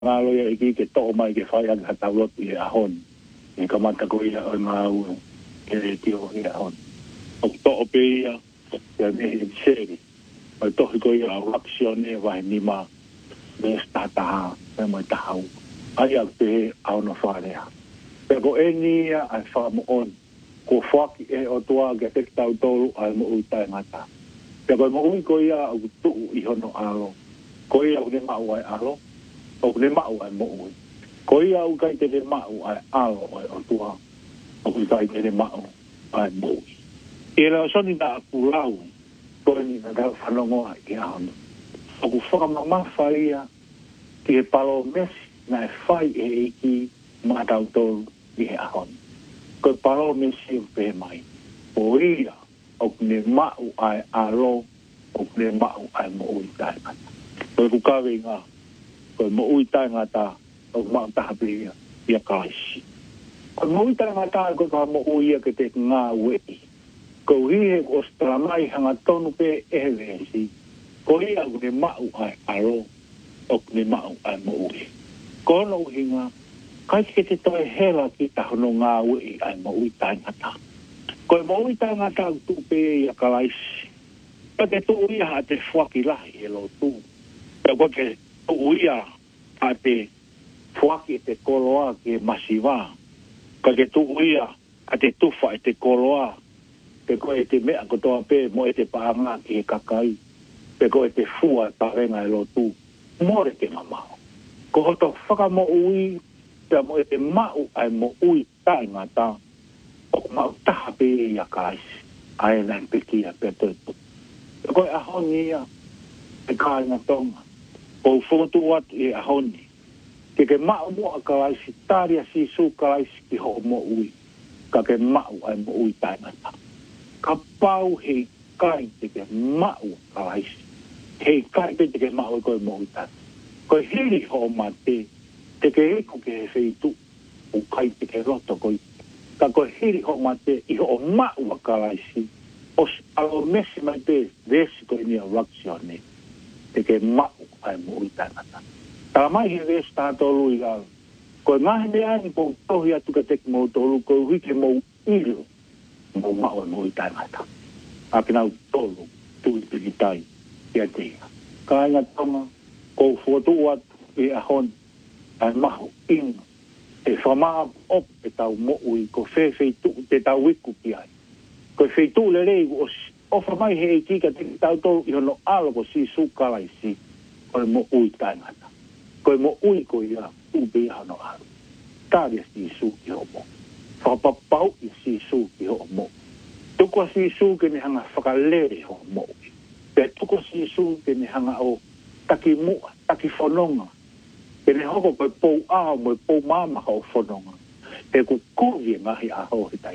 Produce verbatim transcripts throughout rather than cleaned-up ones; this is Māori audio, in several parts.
ngalo ia iki ke to mai ke fai ang hatawot ia hon e kamata ko ia o ngau e tio ia hon o to o pe ia ia me seri o to ko ia action e vai ni ma me stata e mo tau ai a pe a no fare pe ko eni a fa mo on ko faki e o toa ke te tau tolu ai mo utai ngata pe ko mo ui ko ia o tu i hono alo ko ia o ne ma wai alo o le mau ai mo ui. Ko ia u kai te le mau ai alo ai o tua. O kai te le mau ai mo ui. E la soni na akulau, ko ni na ka whanongo ai ki ahonu. O ku whakamama whaia, ki he palo mesi na e whai e iki matau tolu i he ahonu. Ko palo mesi u pe mai. O ia, o ne mau ai alo, o ne mau ai mo ui tai mata. Ko ku kawe ngā. Ko mo ui tai ngata o ma tahapi ia kaisi. Ko mo ui tai ngata ko ka mo ui ke te ngā wei. Ko hihe o stramai hanga tonu pe e vesi. Ko ia u ne mau ai aro o ne mau ai mo ui. Ko no hinga kai ke te toi hela ki ta hono ngā wei ai mo ui tai ngata. Ko mo ui tai ngata tu pe ia kaisi. Pa te tu ia ha te fuaki lahi e lo tu. Pe ko ke uia a te fuaki te koloa ke masiva. Ka ke tu uia a te tufa e te koloa. Pe ko e te mea kotoa pe mo e te paanga ki he kakai. Pe ko e te fua tarenga e lo tu. More te mamao. Ko hoto whaka mo ui, pe mo e te mau ai mo ui tae ngata. O mau taha pe ia kaisi. Ai nai peki a pe tutu. Pe ko e ahonia e kai ngatonga. O fotu wat e ahoni. Ke ke mau mo a kalaisi taria si su kalaisi ki ho mo ui. Ka ke mau ai mo ui tai mata. Ka pau hei kai te ke mau kalaisi. Hei kai te ke mau koe mo ui tai. Koe hiri ho ma te. Te ke eko ke he feitu. O kai te ke roto koe. Ka koe hiri ho ma te i ho mau a kalaisi. O alo mesi mai te vesi koe ni a raksione. Te ke mau ai mo ui tai mata. Tā mai he vesi tā tolu i gau. Ko ngahi mea ni po tohi atu ka teki mo tolu, ko wike mo ilu mo mau ai mo ui tai mata. A ki nau tolu, tui piki tai, ia tea. Ka inga tonga, ko fuatu atu i ahon, ai mahu inga. E whamaa op e tau mo ui, ko whewhei tu te tau wiku ki ai. Ko wheitu le rei, o whamai he e kika te tau tolu i hono alo ko si su kalai si. Koe mo ui tai ngata. Koe mo ui ko ia ubi hano aru. Tāria si su ki ho mo. Whapapau i si su ki ho mo. Tuko si su ke ni hanga whakalere ho mo. Pe tuko si su ke ni hanga o taki mua, taki whanonga. Ke ni hoko koe pou ao mo pou mama ho whanonga. Pe ku kovie ngahi a ho he tai.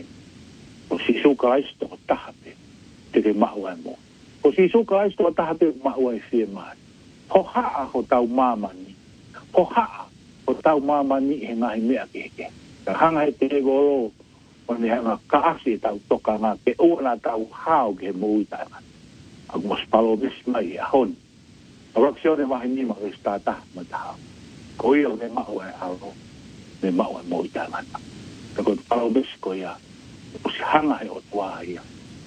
O si su ka aisto o tahape. Te ke mahu ai mo. O si su ka aisto o tahape mahu ai fie mai. Ho haa ho tau mamani. Ho haa ho tau mamani he ngahi mea keke. Ka hanga he te golo, o ni hanga kaasi e tau toka ngā, ke uana tau hao ke mo ui tai ngā. A mos palo besi mai a honi. A raksione mahi nima ke stata mata hao. Ko ia o ne mau e alo, ne mau e mo ui tai ngā. Ka koe palo besi ko ia, o si hanga he o tua ia.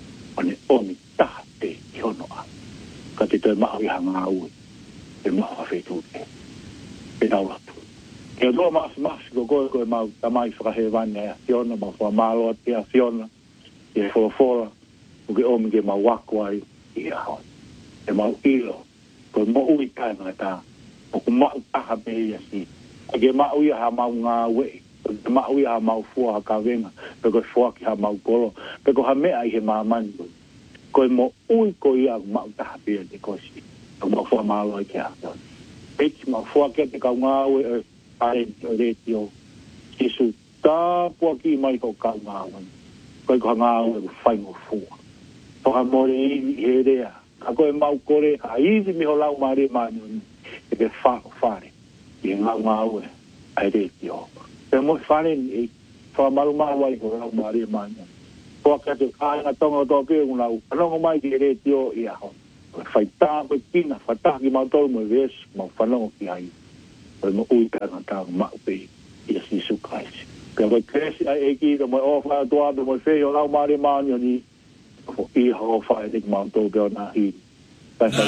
O ne omi taha te i hono a. Ka te toi mau i hanga ui. E maha whetu te. E nau ratu. E o doa maas maas ko koe koe mau tamai whakahe wane a Fiona, mau wha malo te a Fiona, e whora whora, o ke omi ke mau wakwai i a hon. E mau ilo, koe mo ui tai ngai tā, o ku mau taha pei a si. O ke mau ia ha mau ngā wei, o ke mau ia ha mau fua ha kawenga, pe koe fua ki ha mau kolo, pe koe ha mea i he mamani koe. Koe mo ui ko ia mau taha pei a te kosi. O mau fua malo i ke a. Eki mau fua ke te kau ngāwe e ae o reti o Jesu tāpua ki mai ko kau ngāwe. Koe ko ngāwe o whaingo fua. Toha more iwi he rea. Ka koe mau kore, ka iwi miho lau maare mani e ke whako whare. I ngau ngāwe ae reti o. Pe mo whare ni e whamaru mawai ko lau maare mani. Fua ke te kāinga tonga o tō pēo ngau. Anongo mai ki reti o i ahon. Whai tā koe kina, whai tā ki mau tolu mo ves, mau whanongo ki ai. o mo uitanga ka maupe ia si sukaisi. Ka wa kresi ai eki do mo ofa doa do mo fe o lau mari mani ni i ho fa e dik manto go na hi. Ka